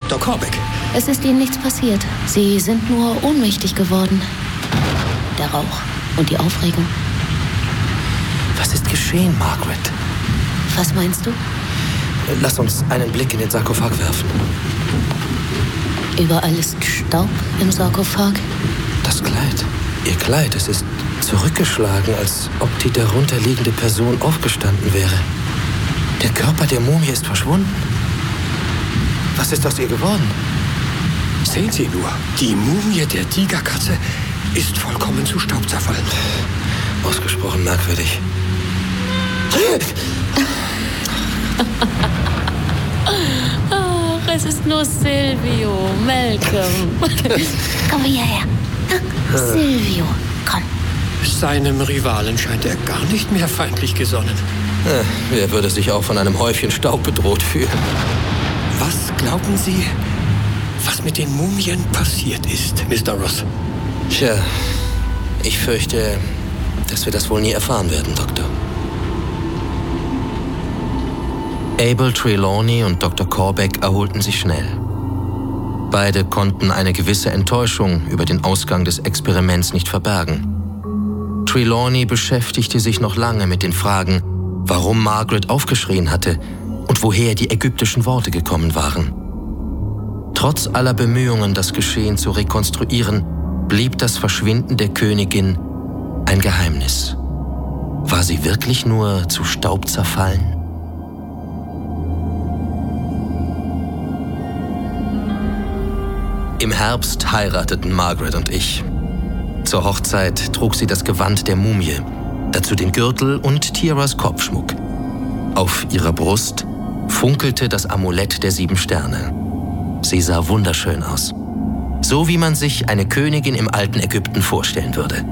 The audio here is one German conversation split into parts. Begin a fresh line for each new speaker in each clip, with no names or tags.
Dr. Corbeck.
Es ist ihnen nichts passiert. Sie sind nur ohnmächtig geworden. Der Rauch und die Aufregung.
Was ist geschehen, Margaret?
Was meinst du?
Lass uns einen Blick in den Sarkophag werfen.
Überall ist Staub im Sarkophag.
Das Kleid. Ihr Kleid, es ist zurückgeschlagen, als ob die darunterliegende Person aufgestanden wäre. Der Körper der Mumie ist verschwunden. Was ist aus ihr geworden?
Sehen Sie nur, die Mumie der Tigerkatze ist vollkommen zu Staub zerfallen.
Ausgesprochen merkwürdig.
Ach, es ist nur Silvio, Malcolm. Komm hierher. Silvio, komm.
Seinem Rivalen scheint er gar nicht mehr feindlich gesonnen.
Wer würde sich auch von einem Häufchen Staub bedroht fühlen?
Was glauben Sie, was mit den Mumien passiert ist, Mr. Ross?
Tja, ich fürchte, dass wir das wohl nie erfahren werden, Doktor. Abel Trelawney und Dr. Corbeck erholten sich schnell. Beide konnten eine gewisse Enttäuschung über den Ausgang des Experiments nicht verbergen. Trelawney beschäftigte sich noch lange mit den Fragen, warum Margaret aufgeschrien hatte und woher die ägyptischen Worte gekommen waren. Trotz aller Bemühungen, das Geschehen zu rekonstruieren, blieb das Verschwinden der Königin ein Geheimnis. War sie wirklich nur zu Staub zerfallen? Im Herbst heirateten Margaret und ich. Zur Hochzeit trug sie das Gewand der Mumie, dazu den Gürtel und Tiaras Kopfschmuck. Auf ihrer Brust funkelte das Amulett der 7 Sterne. Sie sah wunderschön aus. So wie man sich eine Königin im alten Ägypten vorstellen würde.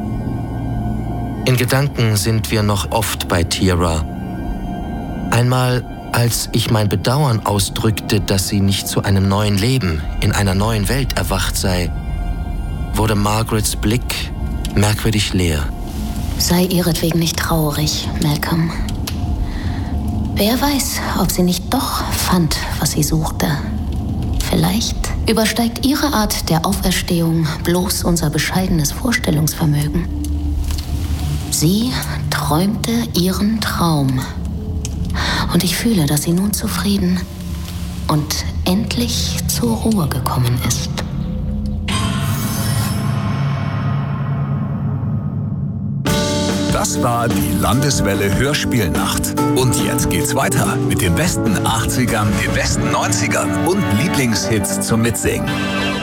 In Gedanken sind wir noch oft bei Tiara. Einmal, als ich mein Bedauern ausdrückte, dass sie nicht zu einem neuen Leben in einer neuen Welt erwacht sei, wurde Margarets Blick merkwürdig leer.
Sei ihretwegen nicht traurig, Malcolm. Wer weiß, ob sie nicht doch fand, was sie suchte. Vielleicht übersteigt ihre Art der Auferstehung bloß unser bescheidenes Vorstellungsvermögen. Sie träumte ihren Traum. Und ich fühle, dass sie nun zufrieden und endlich zur Ruhe gekommen ist.
Das war die Landeswelle Hörspielnacht. Und jetzt geht's weiter mit den besten 80ern, den besten 90ern und Lieblingshits zum Mitsingen.